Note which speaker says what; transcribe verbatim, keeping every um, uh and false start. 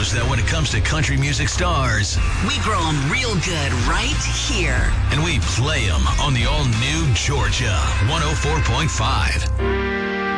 Speaker 1: knows that when it comes to country music stars,
Speaker 2: we grow them real good right here.
Speaker 1: And we play them on the all-new Georgia one oh four point five.